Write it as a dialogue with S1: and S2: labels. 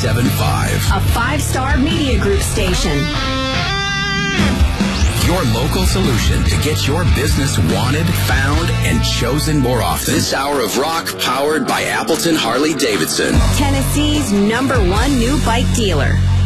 S1: 7.5.
S2: A 5-star media group station.
S1: Your local solution to get your business wanted, found, and chosen more often. This hour of rock powered by Appleton Harley-Davidson.
S2: Tennessee's #1 new bike dealer.